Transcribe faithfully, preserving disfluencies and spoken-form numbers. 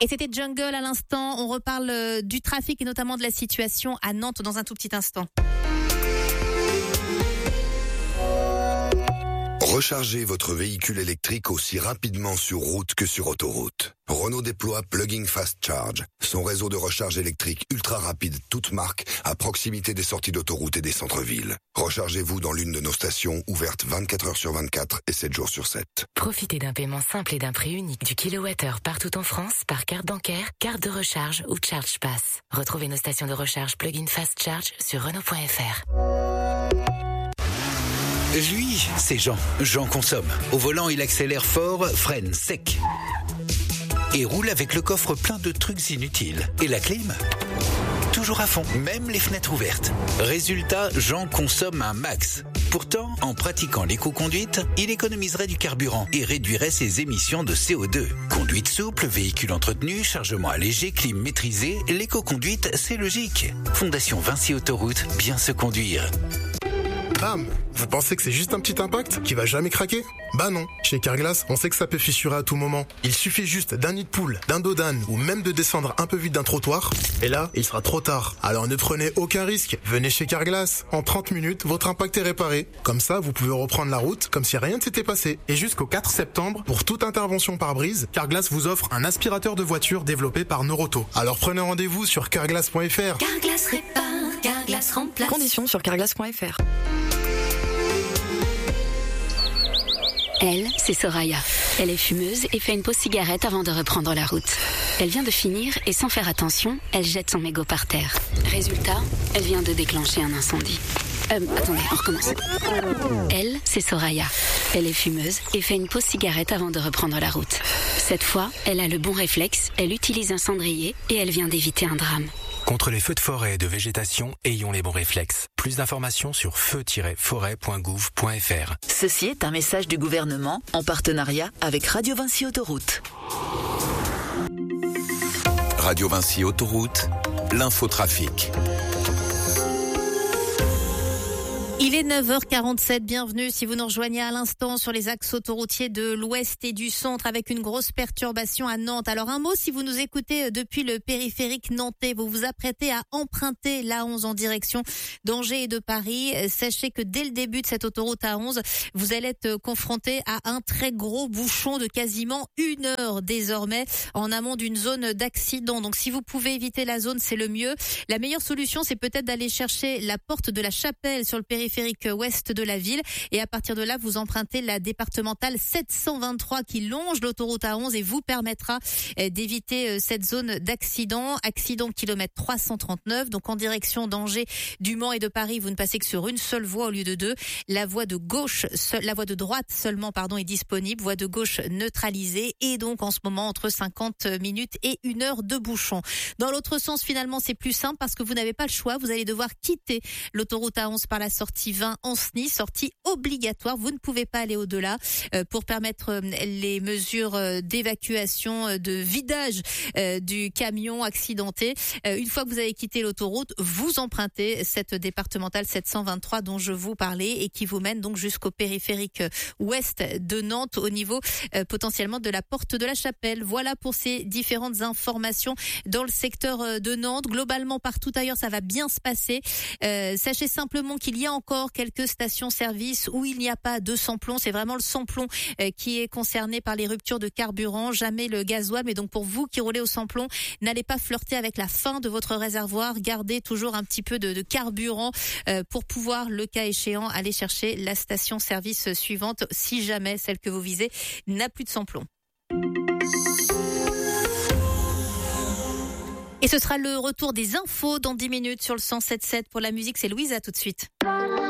Et c'était Jungle à l'instant. On reparle du trafic et notamment de la situation à Nantes dans un tout petit instant. Rechargez votre véhicule électrique aussi rapidement sur route que sur autoroute. Renault déploie Plugging Fast Charge, son réseau de recharge électrique ultra rapide toute marque à proximité des sorties d'autoroute et des centres-villes. Rechargez-vous dans l'une de nos stations ouvertes vingt-quatre heures sur vingt-quatre et sept jours sur sept. Profitez d'un paiement simple et d'un prix unique du kilowattheure partout en France par carte bancaire, carte de recharge ou Charge Pass. Retrouvez nos stations de recharge Plug-in Fast Charge sur Renault point F R. Lui, c'est Jean. Jean consomme. Au volant, il accélère fort, freine sec. Et roule avec le coffre plein de trucs inutiles. Et la clim ? Toujours à fond, même les fenêtres ouvertes. Résultat, Jean consomme un max. Pourtant, en pratiquant l'éco-conduite, il économiserait du carburant et réduirait ses émissions de C O deux. Conduite souple, véhicule entretenu, chargement allégé, clim maîtrisée, l'éco-conduite, c'est logique. Fondation Vinci Autoroute, bien se conduire. Bam! Vous pensez que c'est juste un petit impact qui va jamais craquer? Bah non. Chez Carglass, on sait que ça peut fissurer à tout moment. Il suffit juste d'un nid de poule, d'un dos d'âne ou même de descendre un peu vite d'un trottoir. Et là, il sera trop tard. Alors ne prenez aucun risque. Venez chez Carglass. En trente minutes, votre impact est réparé. Comme ça, vous pouvez reprendre la route comme si rien ne s'était passé. Et jusqu'au quatre septembre, pour toute intervention par brise, Carglass vous offre un aspirateur de voiture développé par Noroto. Alors prenez rendez-vous sur carglass point F R. Carglass répare, Carglass remplace. Conditions sur carglass point F R. Elle, c'est Soraya. Elle est fumeuse et fait une pause cigarette avant de reprendre la route. Elle vient de finir et sans faire attention, elle jette son mégot par terre. Résultat, elle vient de déclencher un incendie. Euh, attendez, on recommence. Elle, c'est Soraya. Elle est fumeuse et fait une pause cigarette avant de reprendre la route. Cette fois, elle a le bon réflexe, elle utilise un cendrier et elle vient d'éviter un drame. Contre les feux de forêt et de végétation, ayons les bons réflexes. Plus d'informations sur feu tiret forêt point gouv point F R. Ceci est un message du gouvernement en partenariat avec Radio Vinci Autoroute. Radio Vinci Autoroute, l'infotrafic. Il est neuf heures quarante-sept, bienvenue si vous nous rejoignez à l'instant sur les axes autoroutiers de l'ouest et du centre avec une grosse perturbation à Nantes. Alors un mot, si vous nous écoutez depuis le périphérique nantais, vous vous apprêtez à emprunter l'A onze en direction d'Angers et de Paris. Sachez que dès le début de cette autoroute A onze, vous allez être confronté à un très gros bouchon de quasiment une heure désormais en amont d'une zone d'accident. Donc si vous pouvez éviter la zone, c'est le mieux. La meilleure solution, c'est peut-être d'aller chercher la porte de la Chapelle sur le périphérique ouest de la ville et à partir de là vous empruntez la départementale sept cent vingt-trois qui longe l'autoroute A onze et vous permettra d'éviter cette zone d'accident. Accident kilomètre trois cent trente-neuf, donc en direction d'Angers, du Mans et de Paris, vous ne passez que sur une seule voie au lieu de deux. La voie de gauche, la voie de droite seulement pardon est disponible, voie de gauche neutralisée et donc en ce moment entre cinquante minutes et une heure de bouchon. Dans l'autre sens finalement c'est plus simple parce que vous n'avez pas le choix, vous allez devoir quitter l'autoroute A onze par la sortie vingt Anceny, sortie obligatoire. Vous ne pouvez pas aller au-delà euh, pour permettre euh, les mesures euh, d'évacuation, euh, de vidage euh, du camion accidenté. Euh, une fois que vous avez quitté l'autoroute, vous empruntez cette départementale sept cent vingt-trois dont je vous parlais et qui vous mène donc jusqu'au périphérique ouest de Nantes au niveau euh, potentiellement de la porte de la Chapelle. Voilà pour ces différentes informations dans le secteur de Nantes. Globalement, partout ailleurs, ça va bien se passer. Euh, sachez simplement qu'il y a encore quelques stations-service où il n'y a pas de sans-plomb. C'est vraiment le sans-plomb euh, qui est concerné par les ruptures de carburant, jamais le gasoil. Mais donc pour vous qui roulez au sans-plomb, n'allez pas flirter avec la fin de votre réservoir. Gardez toujours un petit peu de, de carburant euh, pour pouvoir, le cas échéant, aller chercher la station-service suivante si jamais celle que vous visez n'a plus de sans-plomb. Et ce sera le retour des infos dans dix minutes sur le cent sept virgule sept. Pour la musique, c'est Louisa tout de suite.